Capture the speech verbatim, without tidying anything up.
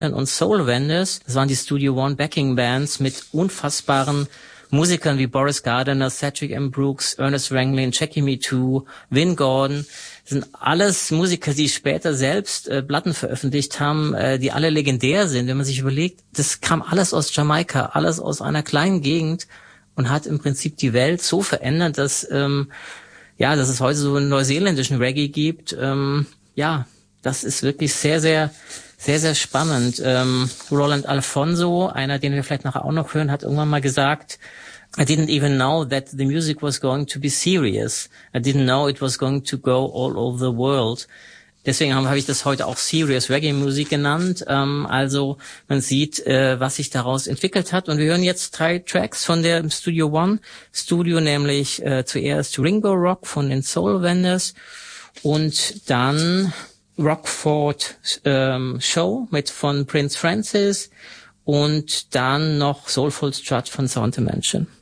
und Soul Vendors. Das waren die Studio One Backing Bands mit unfassbaren Musikern wie Boris Gardiner, Cedric M. Brooks, Ernest Ranglin, Jackie Me Too, Vin Gordon. Das sind alles Musiker, die später selbst äh, Platten veröffentlicht haben, äh, die alle legendär sind. Wenn man sich überlegt, das kam alles aus Jamaika, alles aus einer kleinen Gegend und hat im Prinzip die Welt so verändert, dass ähm, ja, dass es heute so einen neuseeländischen Reggae gibt. Ähm, ja, das ist wirklich sehr, sehr Sehr, sehr spannend. Ähm, Roland Alfonso, einer, den wir vielleicht nachher auch noch hören, hat irgendwann mal gesagt, I didn't even know that the music was going to be serious. I didn't know it was going to go all over the world. Deswegen habe hab ich das heute auch Serious Reggae Music genannt. Ähm, also man sieht, äh, was sich daraus entwickelt hat. Und wir hören jetzt drei Tracks von der Studio One Studio, nämlich äh, zuerst Ringo Rock von den Soul Vendors und dann Rockford ähm, Show mit von Prince Francis und dann noch Soulful Strut von Sound Dimension.